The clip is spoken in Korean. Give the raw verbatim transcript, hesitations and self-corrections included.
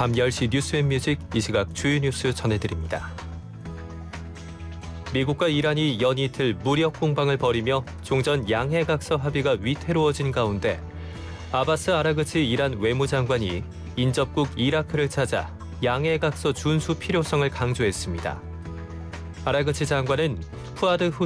밤 열 시 뉴스앤뮤직 이 시각 주요 뉴스 전해드립니다. 미국과 이란이 연이틀 무력 공방을 벌이며 종전 양해각서 합의가 위태로워진 가운데 아바스 아라그치 이란 외무장관이 인접국 이라크를 찾아 양해각서 준수 필요성을 강조했습니다. 아라그치 장관은 푸아드